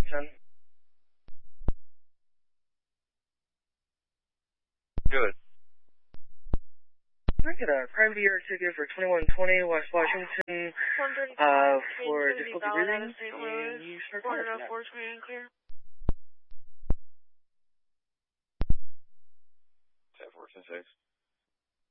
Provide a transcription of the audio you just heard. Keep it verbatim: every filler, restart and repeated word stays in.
ten. Good. Can I get a private air ticket for twenty-one twenty West Washington uh, for difficulty breathing? And you start calling for that. four twenty and clear. ten fourteen six.